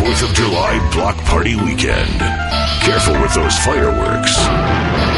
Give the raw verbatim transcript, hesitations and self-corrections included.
fourth of July block party weekend. Careful with those fireworks.